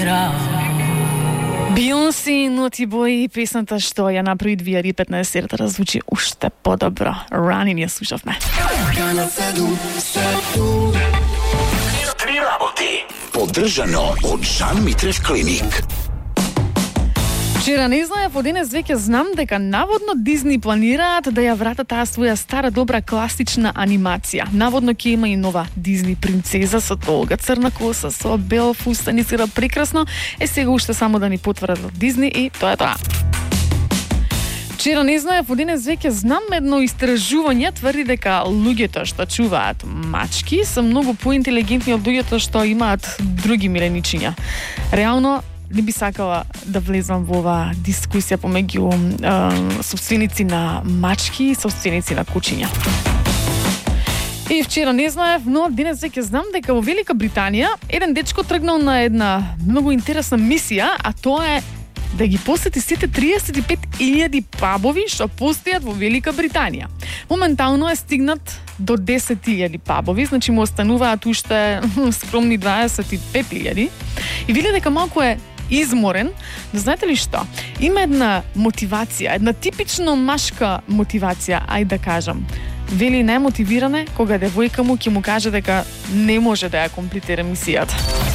Beyoncé, Naughty Boy, песната што ја направи 2015 да звучи уште по-добро. Рани ни ја слушавме. Три работи. Поддржано од Жан Митрев клиник. Вчера не знаев, од денес веќе знам дека наводно Дизни планираат да ја вратат таа своја стара добра класична анимација. Наводно ќе има и нова Дизни принцеза со долга црна коса, со бел фустан, изгледа прекрасно. Сега уште само да ни потврдат Дизни и тоа е тоа. Вчера не знаев, од денес веќе знам, едно истражување тврди дека луѓето што чуваат мачки се многу поинтелигентни од луѓето што имаат други миленичиња. Реално не би сакала да влезам во оваа дискусија помеѓу собственици на мачки и собственици на кучиња. И вчера не знаев, но денес веќе знам дека во Велика Британија еден дечко тргнал на една многу интересна мисија, а тоа е да ги посети сите 35.000 пабови што постојат во Велика Британија. Моментално е стигнат до 10.000 пабови, значи му остануваат уште скромни 25.000. И вели дека малку е изморен, но знаете ли што? Има една мотивација, една типично машка мотивација, ајде да кажам. Вели најмотивиране кога девојка му ќе му каже дека не може да ја комплетира мисијата.